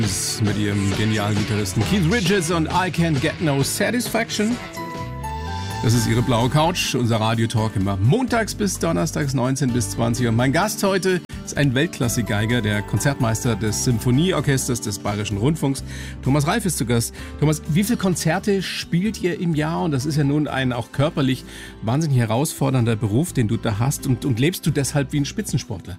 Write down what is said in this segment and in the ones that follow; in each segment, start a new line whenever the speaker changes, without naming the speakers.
Mit ihrem genialen Gitarristen Keith Richards und I Can't Get No Satisfaction. Das ist ihre blaue Couch, unser Radiotalk immer montags bis donnerstags 19 bis 20 Uhr. Mein Gast heute ist ein Weltklasse-Geiger, der Konzertmeister des Symphonieorchesters des Bayerischen Rundfunks. Thomas Reif ist zu Gast. Thomas, wie viele Konzerte spielt ihr im Jahr? Und das ist ja nun ein auch körperlich wahnsinnig herausfordernder Beruf, den du da hast. Und lebst du deshalb wie ein Spitzensportler?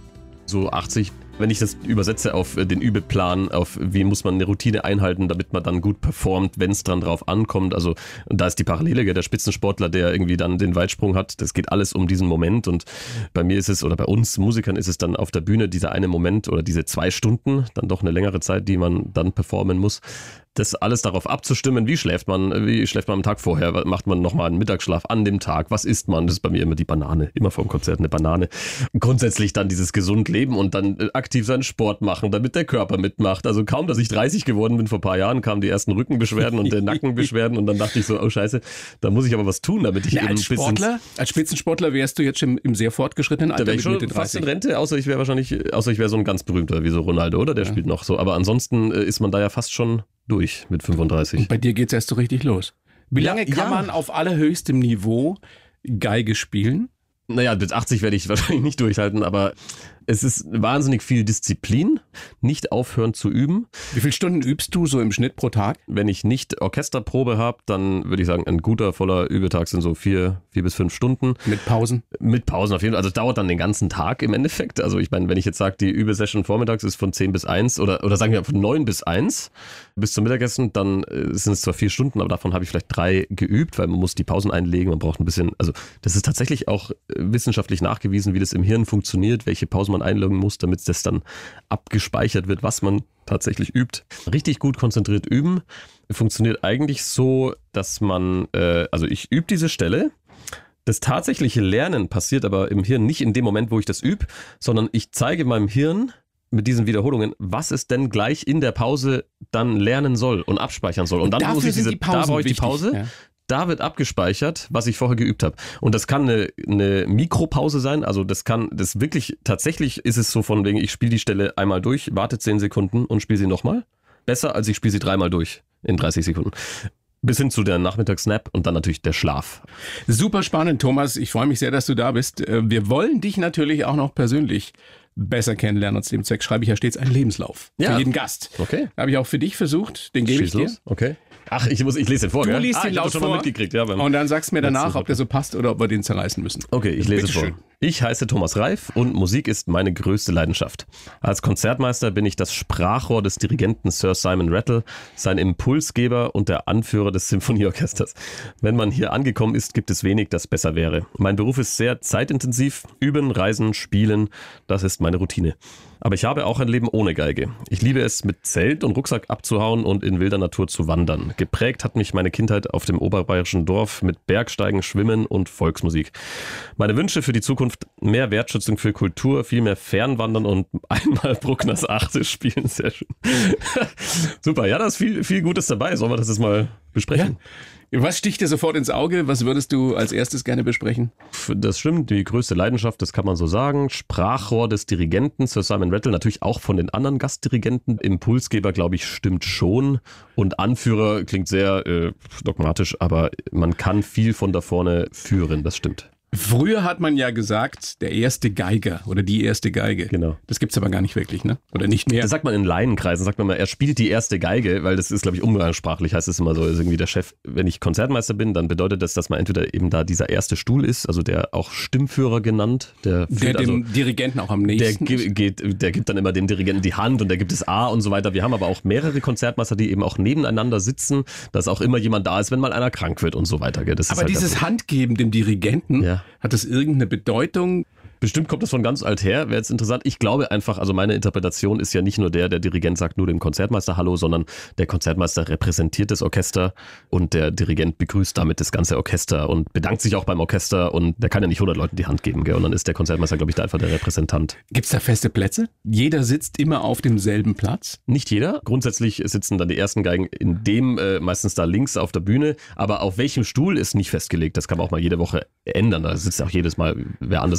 So 80. Wenn ich das übersetze auf den Übeplan, auf wie muss man eine Routine einhalten, damit man dann gut performt, wenn es dran drauf ankommt. Also da ist die Parallele, der Spitzensportler, der irgendwie dann den Weitsprung hat. Das geht alles um diesen Moment und bei mir ist es, oder bei uns Musikern ist es dann auf der Bühne dieser eine Moment oder diese 2 Stunden, dann doch eine längere Zeit, die man dann performen muss. Das alles darauf abzustimmen, wie schläft man am Tag vorher, macht man nochmal einen Mittagsschlaf an dem Tag, was isst man, das ist bei mir immer die Banane, immer vor dem Konzert eine Banane. Grundsätzlich dann dieses gesund leben und dann aktiv seinen Sport machen, damit der Körper mitmacht. Also kaum, dass ich 30 geworden bin, vor ein paar Jahren kamen die ersten Rückenbeschwerden und Nackenbeschwerden und dann dachte ich so, oh scheiße, da muss ich aber was tun, damit ich eben
als Spitzensportler wärst du jetzt schon im sehr fortgeschrittenen Alter.
Da wäre ich schon fast in Rente, außer ich wäre so ein ganz berühmter, wie so Ronaldo, oder? Der spielt noch so, aber ansonsten ist man da ja fast schon durch mit 35.
Und bei dir geht's erst so richtig los. Wie lange kann man auf allerhöchstem Niveau Geige spielen?
Naja, bis 80 werde ich wahrscheinlich nicht durchhalten, aber es ist wahnsinnig viel Disziplin, nicht aufhören zu üben.
Wie viele Stunden übst du so im Schnitt pro Tag?
Wenn ich nicht Orchesterprobe habe, dann würde ich sagen, ein guter, voller Übetag sind so 4 bis 5 Stunden.
Mit Pausen?
Mit Pausen auf jeden Fall. Also es dauert dann den ganzen Tag im Endeffekt. Also ich meine, wenn ich jetzt sage, die Übesession vormittags ist von 10 bis 1 oder sagen wir von 9 bis 1 bis zum Mittagessen, dann sind es zwar 4 Stunden, aber davon habe ich vielleicht 3 geübt, weil man muss die Pausen einlegen, man braucht ein bisschen, also das ist tatsächlich auch wissenschaftlich nachgewiesen, wie das im Hirn funktioniert, welche Pausen man einlegen muss, damit das dann abgespeichert wird, was man tatsächlich übt. Richtig gut konzentriert üben funktioniert eigentlich so, dass man, also ich übe diese Stelle. Das tatsächliche Lernen passiert aber im Hirn nicht in dem Moment, wo ich das übe, sondern ich zeige meinem Hirn mit diesen Wiederholungen, was es denn gleich in der Pause dann lernen soll und abspeichern soll. Und dann muss ich da brauche ich die Pause. Ja. Da wird abgespeichert, was ich vorher geübt habe. Und das kann eine Mikropause sein. Also tatsächlich ist es so von wegen, ich spiele die Stelle einmal durch, warte 10 Sekunden und spiele sie nochmal. Besser, als ich spiele sie 3-mal durch in 30 Sekunden. Bis hin zu der Nachmittagssnap und dann natürlich der Schlaf.
Super spannend, Thomas. Ich freue mich sehr, dass du da bist. Wir wollen dich natürlich auch noch persönlich besser kennenlernen. Und zu dem Zweck schreibe ich ja stets einen Lebenslauf für jeden Gast.
Okay.
Habe ich auch für dich versucht. Den gebe ich dir.
Okay. Ach, ich lese den vor,
Du
gell?
liest den laut
schon
vor
mal mitgekriegt, ja,
und dann sagst du mir danach, ob der so passt oder ob wir den zerreißen müssen.
Okay, ich lese vor.
Schön.
Ich heiße Thomas Reif und Musik ist meine größte Leidenschaft. Als Konzertmeister bin ich das Sprachrohr des Dirigenten Sir Simon Rattle, sein Impulsgeber und der Anführer des Symphonieorchesters. Wenn man hier angekommen ist, gibt es wenig, das besser wäre. Mein Beruf ist sehr zeitintensiv. Üben, reisen, spielen, das ist meine Routine. Aber ich habe auch ein Leben ohne Geige. Ich liebe es, mit Zelt und Rucksack abzuhauen und in wilder Natur zu wandern. Geprägt hat mich meine Kindheit auf dem oberbayerischen Dorf mit Bergsteigen, Schwimmen und Volksmusik. Meine Wünsche für die Zukunft: mehr Wertschätzung für Kultur, viel mehr Fernwandern und einmal Bruckners Achte spielen. Sehr schön. Super, ja, da ist viel Gutes dabei. Sollen wir das jetzt mal besprechen?
Ja. Was sticht dir sofort ins Auge? Was würdest du als erstes gerne besprechen?
Das stimmt, die größte Leidenschaft, das kann man so sagen. Sprachrohr des Dirigenten, Sir Simon Rattle, natürlich auch von den anderen Gastdirigenten. Impulsgeber, glaube ich, stimmt schon. Und Anführer klingt sehr dogmatisch, aber man kann viel von da vorne führen, das stimmt.
Früher hat man ja gesagt, der erste Geiger oder die erste Geige.
Genau.
Das gibt's aber gar nicht wirklich, ne? Oder nicht mehr.
Das sagt man in Laienkreisen, sagt man mal, er spielt die erste Geige, weil das ist, glaube ich, umgangssprachlich, heißt es immer so, ist irgendwie der Chef. Wenn ich Konzertmeister bin, dann bedeutet das, dass man entweder eben da dieser erste Stuhl ist, also der auch Stimmführer genannt, der
dem Dirigenten auch am nächsten
der gibt dann immer dem Dirigenten die Hand und der gibt es A und so weiter. Wir haben aber auch mehrere Konzertmeister, die eben auch nebeneinander sitzen, dass auch immer jemand da ist, wenn mal einer krank wird und so weiter. Das
aber ist dieses halt Handgeben dem Dirigenten,
ja.
Hat das irgendeine Bedeutung?
Bestimmt kommt das von ganz alt her, wäre jetzt interessant. Ich glaube einfach, also meine Interpretation ist ja nicht nur der Dirigent sagt nur dem Konzertmeister Hallo, sondern der Konzertmeister repräsentiert das Orchester und der Dirigent begrüßt damit das ganze Orchester und bedankt sich auch beim Orchester und der kann ja nicht 100 Leuten die Hand geben, gell? Und dann ist der Konzertmeister, glaube ich, da einfach der Repräsentant.
Gibt's da feste Plätze? Jeder sitzt immer auf demselben Platz?
Nicht jeder. Grundsätzlich sitzen dann die ersten Geigen in dem, meistens da links auf der Bühne, aber auf welchem Stuhl ist nicht festgelegt. Das kann man auch mal jede Woche ändern. Da sitzt auch jedes Mal wer anders neben einem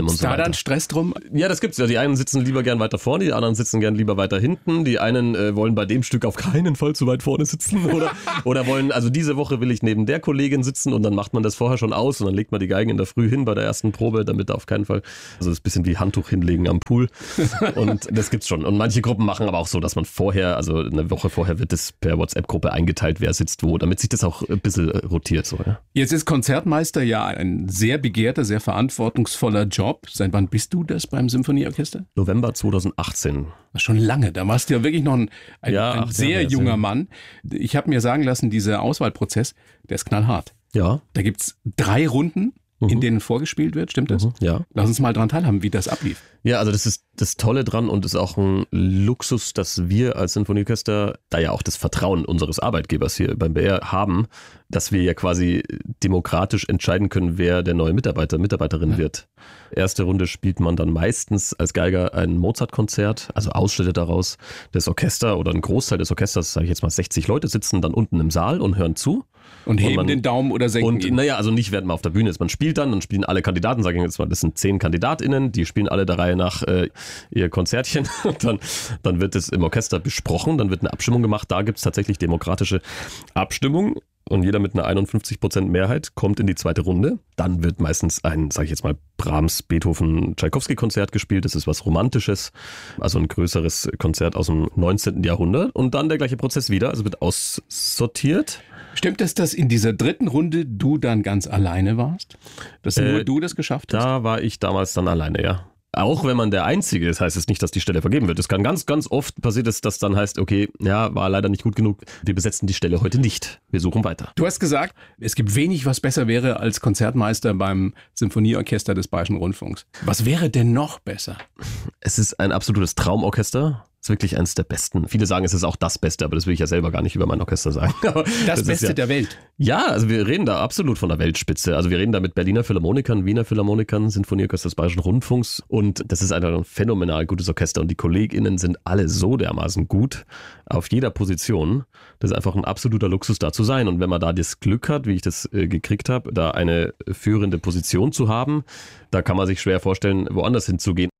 Gibt's
und so weiter.
da dann Stress drum?
Ja, das gibt's ja. Die einen sitzen lieber gern weiter vorne, die anderen sitzen gern lieber weiter hinten. Die einen wollen bei dem Stück auf keinen Fall zu weit vorne sitzen oder wollen, also diese Woche will ich neben der Kollegin sitzen und dann macht man das vorher schon aus und dann legt man die Geigen in der Früh hin bei der ersten Probe, damit auf keinen Fall, also das ist ein bisschen wie Handtuch hinlegen am Pool und das gibt's schon. Und manche Gruppen machen aber auch so, dass man vorher, also eine Woche vorher wird es per WhatsApp-Gruppe eingeteilt, wer sitzt wo, damit sich das auch ein bisschen rotiert. So, ja.
Jetzt ist Konzertmeister ja ein sehr begehrter, sehr verantwortungsvoller Job. Seit wann bist du das beim Symphonieorchester?
November 2018.
Schon lange. Da warst du ja wirklich noch ein sehr junger Mann. Ich habe mir sagen lassen, dieser Auswahlprozess, der ist knallhart.
Ja.
Da gibt's 3 Runden, in denen vorgespielt wird, stimmt das?
Ja.
Lass uns mal dran teilhaben, wie das ablief.
Ja, also das ist das Tolle dran und ist auch ein Luxus, dass wir als Sinfonieorchester, da ja auch das Vertrauen unseres Arbeitgebers hier beim BR haben, dass wir ja quasi demokratisch entscheiden können, wer der neue Mitarbeiterin wird. Erste Runde spielt man dann meistens als Geiger ein Mozart-Konzert, also Ausschnitte daraus. Das Orchester oder ein Großteil des Orchesters, sage ich jetzt mal 60 Leute, sitzen dann unten im Saal und hören zu.
Und heben den Daumen oder senken ihn.
Naja, also nicht, während man auf der Bühne ist. Man spielt dann spielen alle Kandidaten, sagen wir jetzt mal, das sind 10 KandidatInnen, die spielen alle der Reihe nach ihr Konzertchen. Und dann wird es im Orchester besprochen, dann wird eine Abstimmung gemacht. Da gibt es tatsächlich demokratische Abstimmung. Und jeder mit einer 51% Mehrheit kommt in die zweite Runde. Dann wird meistens ein, sage ich jetzt mal, Brahms, Beethoven, Tschaikowski-Konzert gespielt. Das ist was Romantisches, also ein größeres Konzert aus dem 19. Jahrhundert. Und dann der gleiche Prozess wieder, also wird aussortiert.
Stimmt es, dass in dieser 3. Runde du dann ganz alleine warst? Dass nur du das geschafft hast?
Da war ich damals dann alleine, ja. Auch wenn man der Einzige ist, heißt es nicht, dass die Stelle vergeben wird. Es kann ganz, ganz oft passiert, dass dann heißt, okay, ja, war leider nicht gut genug. Wir besetzen die Stelle heute nicht. Wir suchen weiter.
Du hast gesagt, es gibt wenig, was besser wäre als Konzertmeister beim Symphonieorchester des Bayerischen Rundfunks. Was wäre denn noch besser?
Es ist ein absolutes Traumorchester. Es ist wirklich eines der besten. Viele sagen, es ist auch das Beste, aber das will ich ja selber gar nicht über mein Orchester sagen.
Das Beste der Welt?
Ja, also wir reden da absolut von der Weltspitze. Also wir reden da mit Berliner Philharmonikern, Wiener Philharmonikern, Sinfonieorchester des Bayerischen Rundfunks und das ist ein phänomenal gutes Orchester und die KollegInnen sind alle so dermaßen gut auf jeder Position. Das ist einfach ein absoluter Luxus, da zu sein. Und wenn man da das Glück hat, wie ich das gekriegt habe, da eine führende Position zu haben, da kann man sich schwer vorstellen, woanders hinzugehen.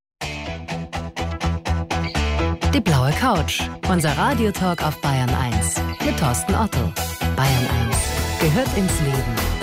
Die blaue Couch, unser Radiotalk auf Bayern 1 mit Thorsten Otto. Bayern 1 gehört ins Leben.